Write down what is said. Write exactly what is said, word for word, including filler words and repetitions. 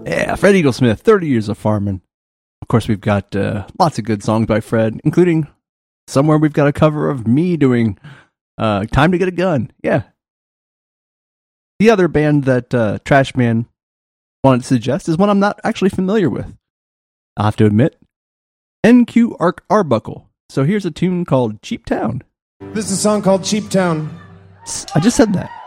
Yeah, Fred Eaglesmith, thirty years of farming. Of course, we've got uh, lots of good songs by Fred, including somewhere we've got a cover of me doing uh, Time to Get a Gun. Yeah. The other band that uh, Trashman wanted to suggest is one I'm not actually familiar with. I'll have to admit. N Q Arc Arbuckle. So here's a tune called Cheap Town. This is a song called Cheap Town. I just said that.